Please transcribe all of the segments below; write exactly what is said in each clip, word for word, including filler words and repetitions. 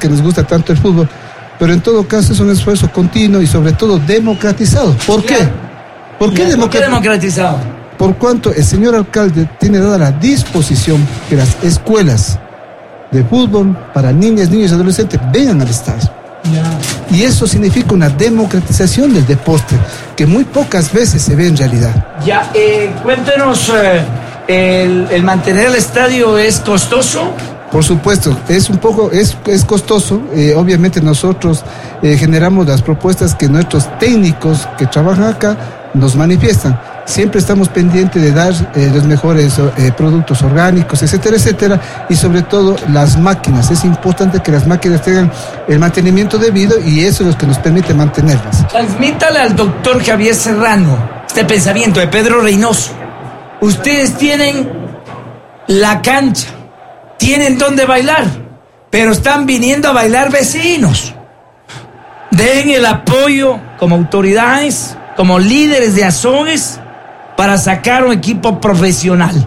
que nos gusta tanto el fútbol, pero en todo caso es un esfuerzo continuo y sobre todo democratizado. ¿Por qué? ¿Por qué, ¿Por qué democratizado? Por cuanto el señor alcalde tiene dada la disposición que las escuelas de fútbol para niñas, niños y adolescentes vengan al estadio. Yeah. Y eso significa una democratización del deporte que muy pocas veces se ve en realidad. Ya, eh, cuéntenos, eh, el, el mantener el estadio es costoso. Por supuesto, es un poco, es, es costoso. Eh, obviamente nosotros eh, generamos las propuestas que nuestros técnicos que trabajan acá nos manifiestan. Siempre estamos pendientes de dar eh, los mejores eh, productos orgánicos, etcétera, etcétera, y sobre todo las máquinas. Es importante que las máquinas tengan el mantenimiento debido y eso es lo que nos permite mantenerlas. Transmítale al doctor Javier Serrano este pensamiento de Pedro Reynoso. Ustedes tienen la cancha, tienen donde bailar, pero están viniendo a bailar vecinos. Den el apoyo como autoridades, como líderes de Azogues, para sacar un equipo profesional.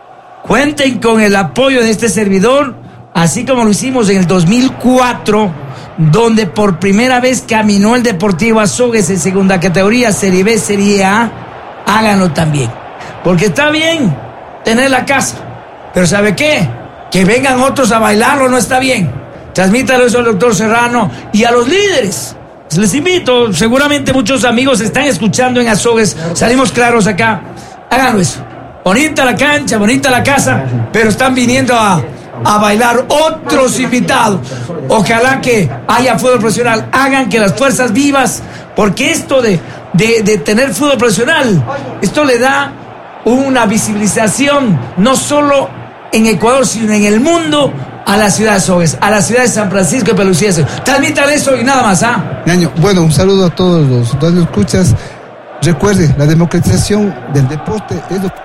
Cuenten con el apoyo de este servidor, así como lo hicimos en el dos mil cuatro, donde por primera vez caminó el Deportivo Azogues en segunda categoría, Serie B, Serie A. Háganlo también, porque está bien tener la casa, pero ¿sabe qué? Que vengan otros a bailarlo no está bien. Transmítalo eso al doctor Serrano y a los líderes. Les invito, seguramente muchos amigos están escuchando en Azogues, salimos claros acá. Háganlo eso. Bonita la cancha, bonita la casa, pero están viniendo a, a bailar otros invitados. Ojalá que haya fútbol profesional. Hagan que las fuerzas vivas, porque esto de, de, de tener fútbol profesional, esto le da una visibilización no solo en Ecuador, sino en el mundo, a la ciudad de Azogues, a la ciudad de San Francisco de Pelusiense. Transmítale eso y nada más, ¿ah? Ñaño, bueno, un saludo a todos los radioescuchas. Recuerde, la democratización del deporte es lo que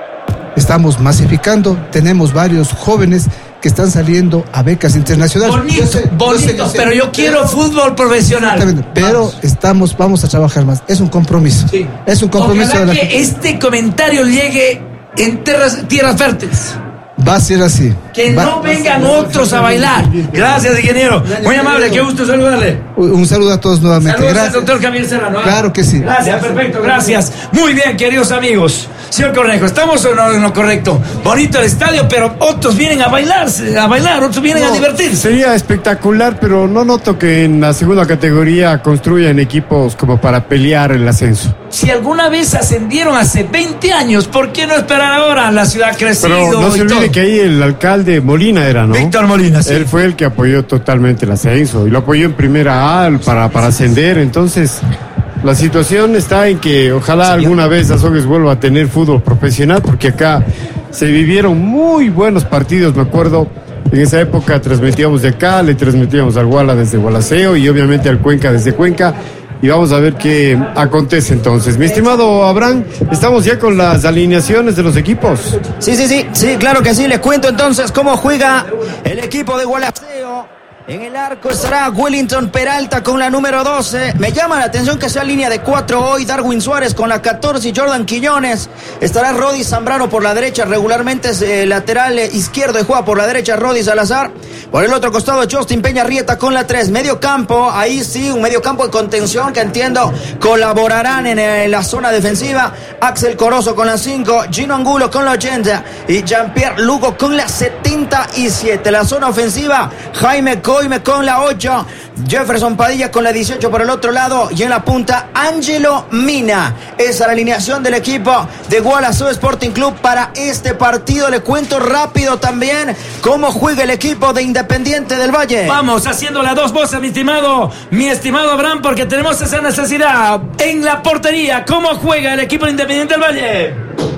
estamos masificando. Tenemos varios jóvenes que están saliendo a becas internacionales. Bonito, sé, bonito, yo sé, yo sé, pero yo quiero pero, fútbol profesional. Pero vamos. estamos, vamos a trabajar más. Es un compromiso. Sí. Es un compromiso. Ojalá de la... que este comentario llegue en tierras, tierras fértiles. Va a ser así. Que Va. no vengan otros a bailar. Gracias, ingeniero. Muy amable, qué gusto saludarle. Un saludo a todos nuevamente. Saludos gracias. al doctor Javier Serrano. ¿eh? Claro que sí. Gracias, perfecto, gracias. Muy bien, queridos amigos. Señor Cornejo, ¿estamos o no en lo correcto? Bonito el estadio, pero otros vienen a bailarse, a bailar, otros vienen no, a divertirse. Sería espectacular, pero no noto que en la segunda categoría construyan equipos como para pelear el ascenso. Si alguna vez ascendieron hace veinte años, ¿por qué no esperar ahora? La ciudad ha crecido. Pero no se olvide todo. Que ahí el alcalde Molina era, ¿no? Víctor Molina, sí. Él fue el que apoyó totalmente el ascenso y lo apoyó en primera A para, para ascender. Entonces, la situación está en que ojalá sí, alguna vez Azogues vuelva a tener fútbol profesional, porque acá se vivieron muy buenos partidos, me acuerdo. En esa época transmitíamos de acá, le transmitíamos al Guala desde Gualaceo y obviamente al Cuenca desde Cuenca. Y vamos a ver qué acontece entonces. Mi estimado Abraham, estamos ya con las alineaciones de los equipos. Sí, sí, sí, sí, claro que sí. Les cuento entonces cómo juega el equipo de Gualaceo. En el arco estará Wellington Peralta con la número doce. Me llama la atención que sea línea de cuatro hoy. Darwin Suárez con la catorce y Jordan Quiñones. Estará Rodi Zambrano por la derecha. Regularmente es eh, lateral eh, izquierdo y juega por la derecha Rodi Salazar. Por el otro costado Justin Peña Rieta con la tres. Medio campo, ahí sí, un medio campo de contención que entiendo colaborarán en eh, la zona defensiva. Axel Corozo con la cinco. Gino Angulo con la ochenta. Y Jean-Pierre Lugo con la setenta y siete. La zona ofensiva, Jaime Coime con la ocho, Jefferson Padilla con la dieciocho por el otro lado y en la punta Ángelo Mina. Esa es la alineación del equipo de Gualaceo Sporting Club para este partido. Le cuento rápido también cómo juega el equipo de Independiente del Valle. Vamos haciendo las dos voces, mi estimado, mi estimado Abraham, porque tenemos esa necesidad. En la portería, ¿cómo juega el equipo de Independiente del Valle?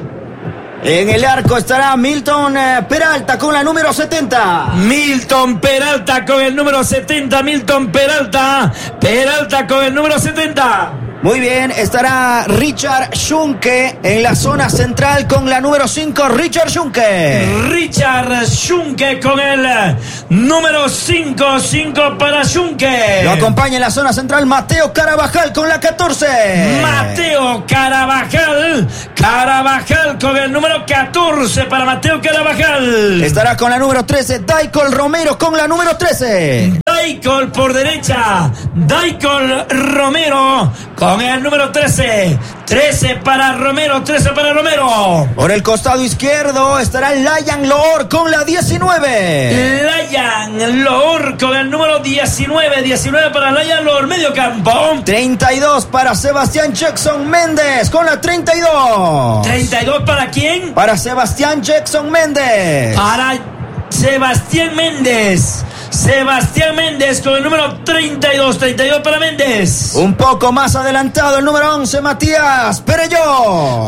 En el arco estará Milton eh, Peralta con la número setenta. Milton Peralta con el número setenta. Milton Peralta. Peralta con el número setenta. Muy bien, estará Richard Schunke en la zona central con la número cinco, Richard Schunke. Richard Schunke con el número cinco, cinco para Schunke. Lo acompaña en la zona central Mateo Carabajal con la catorce. Mateo Carabajal, Carabajal con el número catorce para Mateo Carabajal. Estará con la número trece, Daicol Romero con la número trece. Daicol por derecha, Daicol Romero con el número trece. trece para Romero, trece para Romero. Por el costado izquierdo estará Layan Loor con la diecinueve. Layan Loor con el número diecinueve. diecinueve para Layan Loor, medio campo. treinta y dos para Sebastián Jackson Méndez con la treinta y dos. ¿treinta y dos para quién? Para Sebastián Jackson Méndez. Para Sebastián Méndez. Sebastián Méndez con el número treinta y dos. treinta y dos para Méndez. Un poco más adelantado el número once, Matías Perelló.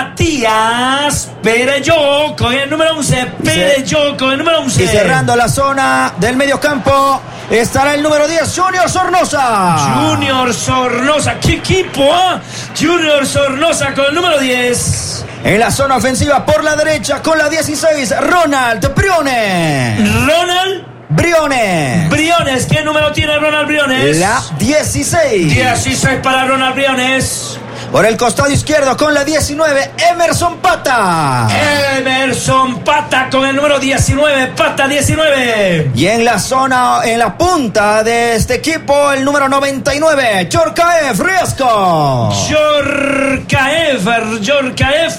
Matías Perelló con el número once. Perelló con el número once. Y cerrando la zona del mediocampo estará el número diez, Junior Sornosa. Junior Sornosa. ¿Qué equipo? ¿eh? Junior Sornosa con el número diez. En la zona ofensiva por la derecha con la dieciséis, Ronald Briones. Ronald Briones. Briones. ¿Qué número tiene Ronald Briones? La dieciséis. dieciséis para Ronald Briones. Por el costado izquierdo con la diecinueve, Emerson Pata. Emerson Pata con el número diecinueve. Pata diecinueve. Y en la zona, en la punta de este equipo, el número noventa y nueve, Yorkaev Riasco. Yorkaev, Yorkaev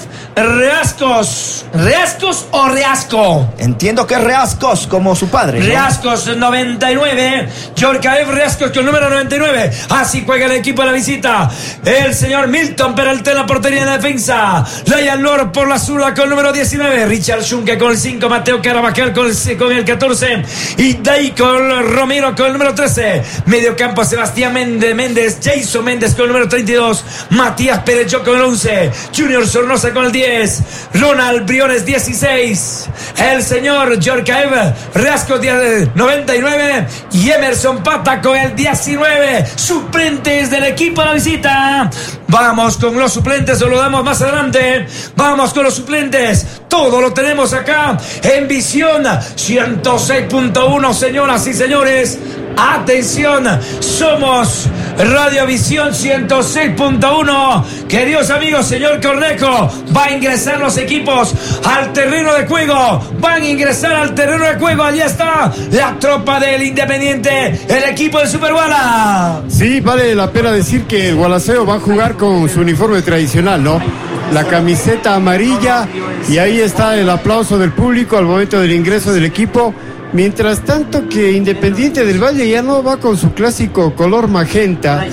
Reascos. ¿Reascos o Reasco? Entiendo que es Reascos, como su padre, ¿no? Reascos noventa y nueve. Yorkaev Reascos con el número noventa y nueve. Así juega el equipo de la visita. El señor Milton Peralta en la portería de defensa. Layan Loor por la zurda con el número diecinueve. Richard Schunke con el cinco. Mateo Carabajal con el, con el catorce. Y Daicol Romero con el número trece. Medio campo Sebastián Méndez, Méndez. Jason Méndez con el número treinta y dos. Matías Perelló con el once. Junior Sornosa con el diez. Ronald Briones dieciséis. El señor Yorkaev Reasco noventa y nueve. Y Emerson Pata con el diecinueve. Suplentes del equipo de la visita. Vamos con los suplentes, o lo damos más adelante. Vamos con los suplentes. Todo lo tenemos acá en Visión ciento seis punto uno, señoras y señores. Atención, somos Radiovisión ciento seis punto uno. Queridos amigos, señor Cornejo, va a ingresar los equipos al terreno de juego. Van a ingresar al terreno de juego. Allí está la tropa del Independiente, el equipo del Super Guala. Sí, vale la pena decir que el Gualaceo va a jugar con su uniforme tradicional, ¿no? La camiseta amarilla, y ahí está el aplauso del público al momento del ingreso del equipo. Mientras tanto que Independiente del Valle ya no va con su clásico color magenta,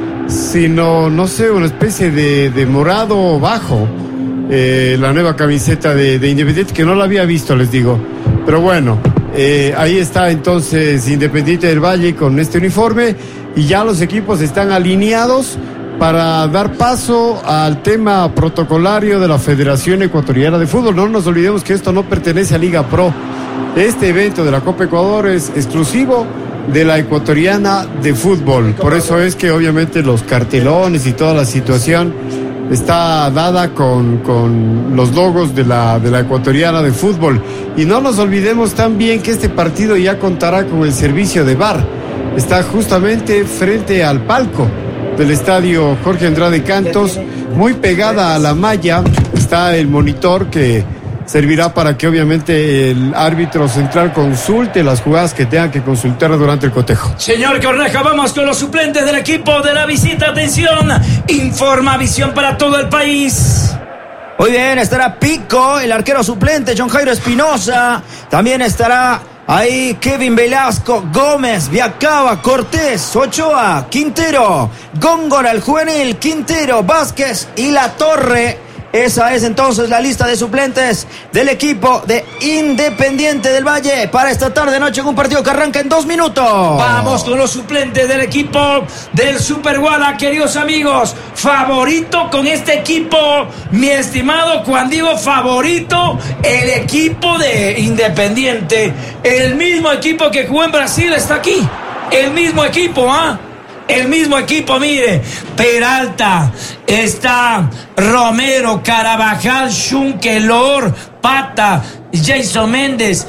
sino, no sé, una especie de, de morado bajo. Eh, la nueva camiseta de, de Independiente, que no la había visto, les digo. Pero bueno, eh, ahí está entonces Independiente del Valle con este uniforme, y ya los equipos están alineados para dar paso al tema protocolario de la Federación Ecuatoriana de Fútbol. No nos olvidemos que esto no pertenece a Liga Pro. Este evento de la Copa Ecuador es exclusivo de la Ecuatoriana de Fútbol. Por eso es que obviamente los cartelones y toda la situación está dada con, con los logos de la, de la Ecuatoriana de Fútbol. Y no nos olvidemos también que este partido ya contará con el servicio de V A R. Está justamente frente al palco del estadio Jorge Andrade Cantos, muy pegada a la malla. Está el monitor que servirá para que obviamente el árbitro central consulte las jugadas que tengan que consultar durante el cotejo. Señor Corneja, vamos con los suplentes del equipo de la visita. Atención, informa Visión para todo el país. Muy bien, estará Pico, el arquero suplente, John Jairo Espinosa. También estará ahí Kevin Velasco, Gómez, Viacaba, Cortés, Ochoa, Quintero, Góngora, el juvenil, Quintero, Vázquez y La Torre. Esa es entonces la lista de suplentes del equipo de Independiente del Valle para esta tarde noche en un partido que arranca en dos minutos. Vamos con los suplentes del equipo del Super Guala, queridos amigos. Favorito con este equipo, mi estimado, cuando digo favorito, el equipo de Independiente. El mismo equipo que jugó en Brasil está aquí. El mismo equipo, ¿ah? ¿eh? El mismo equipo, mire, Peralta, está Romero, Carabajal, Schunkelor, Pata, Jason Méndez,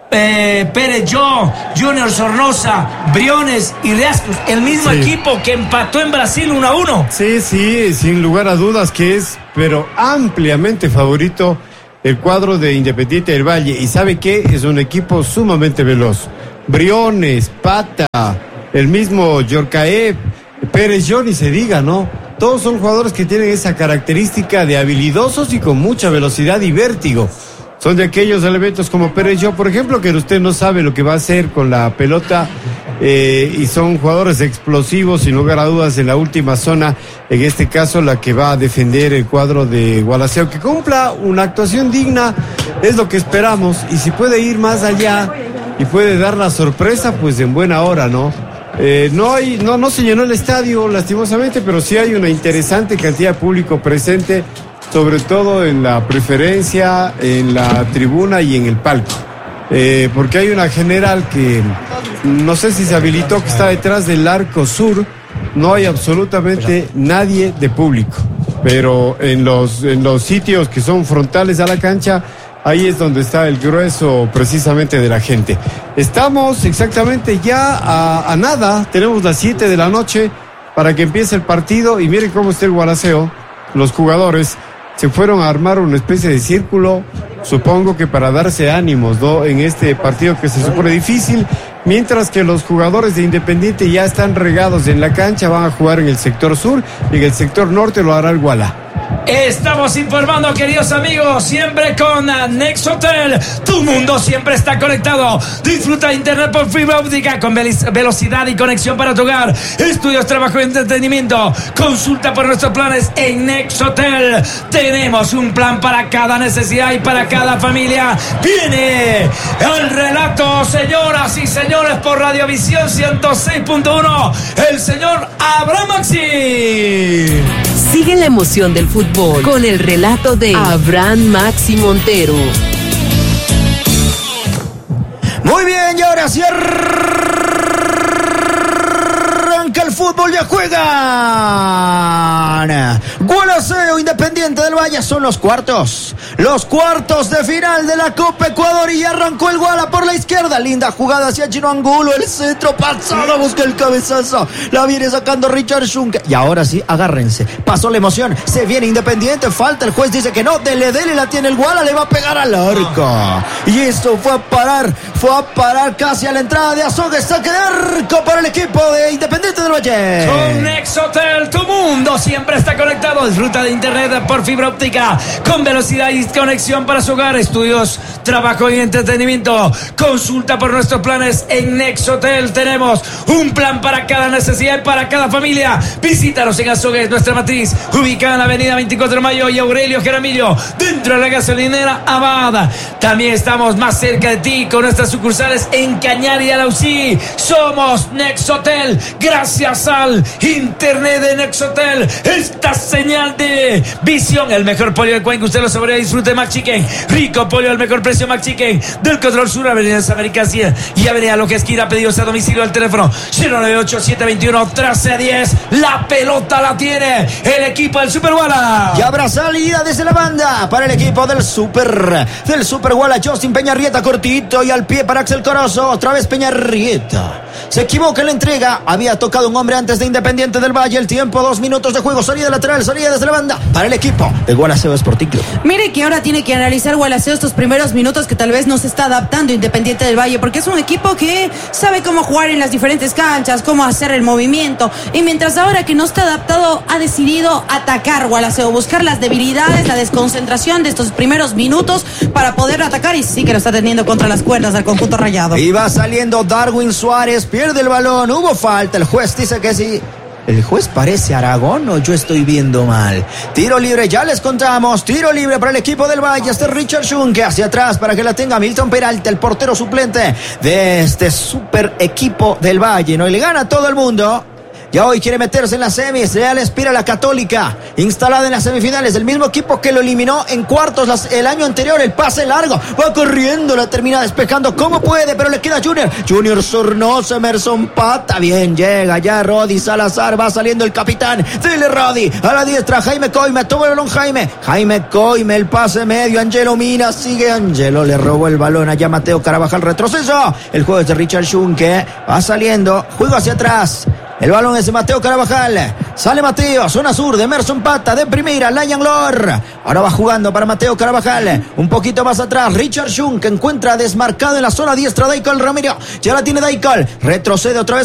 eh, Pérez Yo, Junior Sornosa, Briones y Riascos. El mismo sí. equipo que empató en Brasil uno a uno. Sí, sí, sin lugar a dudas que es, pero ampliamente favorito el cuadro de Independiente del Valle. ¿Y sabe qué? Es un equipo sumamente veloz. Briones, Pata, el mismo Yorcaev, Pérez Yo, ni se diga, ¿no? Todos son jugadores que tienen esa característica de habilidosos y con mucha velocidad y vértigo. Son de aquellos elementos como Pérez Yo, por ejemplo, que usted no sabe lo que va a hacer con la pelota, eh, y son jugadores explosivos, sin lugar a dudas, en la última zona, en este caso la que va a defender el cuadro de Gualaceo. Que cumpla una actuación digna es lo que esperamos, y si puede ir más allá y puede dar la sorpresa, pues en buena hora, ¿no? Eh, no hay, no, no se llenó el estadio, lastimosamente, pero sí hay una interesante cantidad de público presente, sobre todo en la preferencia, en la tribuna y en el palco. Eh, porque hay una general que no sé si se habilitó, que está detrás del arco sur. No hay absolutamente nadie de público, pero en los, en los sitios que son frontales a la cancha, ahí es donde está el grueso precisamente de la gente. Estamos exactamente ya a, a nada, tenemos las siete de la noche para que empiece el partido, y miren cómo está el Gualaceo. Los jugadores se fueron a armar una especie de círculo, supongo que para darse ánimos, ¿no?, en este partido que se supone difícil, mientras que los jugadores de Independiente ya están regados en la cancha, van a jugar en el sector sur, y en el sector norte lo hará el Guala. Estamos informando, queridos amigos, siempre con Nexotel. Tu mundo siempre está conectado. Disfruta de internet por fibra óptica con velocidad y conexión para tu hogar. Estudios, trabajo y entretenimiento. Consulta por nuestros planes en Nexotel. Tenemos un plan para cada necesidad y para cada familia. Viene el relato, señoras y señores, por Radiovisión ciento seis punto uno. El señor Abraham Maxi. Sigue la emoción del fútbol con el relato de Abraham Maxi Montero. Muy bien, y ahora sí arranca el fútbol, ya juegan. Gualaceo, Independiente del Valle, son los cuartos. Los cuartos de final de la Copa Ecuador, y arrancó el Guala por la izquierda. Linda jugada hacia Chino Angulo, el centro pasado, busca el cabezazo. La viene sacando Richard Schunke. Y ahora sí, agárrense. Pasó la emoción, se viene Independiente, falta, el juez dice que no, dele, dele, la tiene el Guala, le va a pegar al arco. Y esto fue a parar, fue a parar casi a la entrada de Azogues. Saque de arco para el equipo de Independiente del Valle. Con Nexotel, tu mundo siempre está conectado. Disfruta de internet por fibra óptica con velocidad y conexión para su hogar, estudios, trabajo y entretenimiento. Consulta por nuestros planes en Nexotel. Tenemos un plan para cada necesidad y para cada familia. Visítanos en Azogues, nuestra matriz, ubicada en la avenida veinticuatro de mayo y Aurelio Jaramillo, dentro de la gasolinera Abada. También estamos más cerca de ti con nuestras sucursales en Cañari y Alausí. Somos Nexotel, gracias al internet de Nexotel. Esta señal de visión, el mejor pollo de Cuenca, usted lo saborea, disfrute Mac Chicken, rico pollo al mejor precio. Mac Chicken del Control Sur, Avenida Las Américas y Avenida Loja Esquina. Pedidos a domicilio al teléfono cero nueve ocho siete dos uno uno tres diez. La pelota la tiene el equipo del Super Guala. Y habrá salida desde la banda para el equipo del Super del Super Guala. Justin Peñarrieta cortito y al pie para Axel Corozo. Otra vez Peñarrieta se equivoca en la entrega. Había tocado un hombre antes de Independiente del Valle. El tiempo, dos minutos de juego. Salida lateral, salida desde la banda para el equipo de Gualaceo Sporting Club. Mire que ahora tiene que analizar Gualaceo estos primeros minutos, que tal vez no se está adaptando Independiente del Valle, porque es un equipo que sabe cómo jugar en las diferentes canchas, cómo hacer el movimiento, y mientras ahora que no está adaptado, ha decidido atacar Gualaceo, buscar las debilidades, la desconcentración de estos primeros minutos para poder atacar, y sí que lo está teniendo contra las cuerdas al conjunto rayado. Y va saliendo Darwin Suárez, pierde el balón, hubo falta, el juez dice que sí. ¿El juez parece Aragón o yo estoy viendo mal? Tiro libre, ya les contamos. Tiro libre para el equipo del Valle. Este Richard Schunke hacia atrás para que la tenga Milton Peralta, el portero suplente de este super equipo del Valle, ¿no? Y le gana a todo el mundo. Ya hoy quiere meterse en las semis. Real Espira la Católica, instalada en las semifinales. El mismo equipo que lo eliminó en cuartos las, el año anterior. El pase largo, va corriendo, la termina despejando como puede, pero le queda Junior. Junior Sornosa, Emerson Pata. Bien, llega ya Rodi Salazar. Va saliendo el capitán. Dile Rodi. A la diestra, Jaime Coime. Toma el balón Jaime. Jaime Coime, el pase medio. Angelo Mina. Sigue Angelo. Le robó el balón allá Mateo Carabajal. Retroceso. El juego es de Richard Schunke. Va saliendo. Juego hacia atrás. El balón es de Mateo Carabajal. Sale Mateo, zona sur de Emerson Pata, de primera, Lion Lor. Ahora va jugando para Mateo Carabajal. Un poquito más atrás, Richard Schunke encuentra desmarcado en la zona diestra Daikal Ramiro. Ya la tiene Daikal. Retrocede otra vez